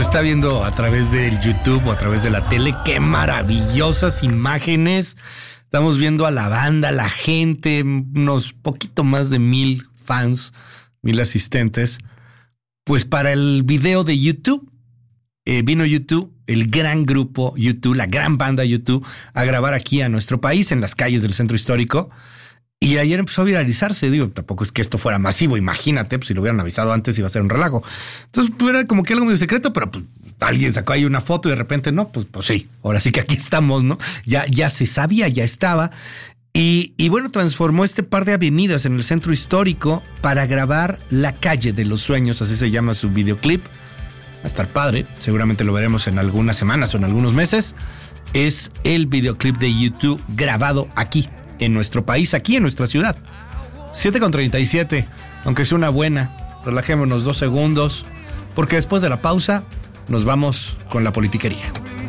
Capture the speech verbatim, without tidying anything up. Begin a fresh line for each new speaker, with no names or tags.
está viendo a través del YouTube o a través de la tele, qué maravillosas imágenes. Estamos viendo a la banda, la gente, unos poquito más de mil fans, mil asistentes. Pues para el video de YouTube, eh, vino YouTube, el gran grupo YouTube, la gran banda YouTube, a grabar aquí a nuestro país, en las calles del centro histórico. Y ayer empezó a viralizarse. Digo, tampoco es que esto fuera masivo, imagínate, pues si lo hubieran avisado antes iba a ser un relajo. Entonces pues, era como que algo medio secreto, pero pues alguien sacó ahí una foto y de repente, no, pues, pues sí, ahora sí que aquí estamos, ¿no? Ya, ya se sabía, ya estaba. Y, y bueno, transformó este par de avenidas en el centro histórico para grabar La Calle de los Sueños, así se llama su videoclip. Va a estar padre, seguramente lo veremos en algunas semanas o en algunos meses. Es el videoclip de YouTube grabado aquí, en nuestro país, aquí en nuestra ciudad. siete con treinta y siete, aunque sea una buena, relajémonos dos segundos, porque después de la pausa nos vamos con la politiquería.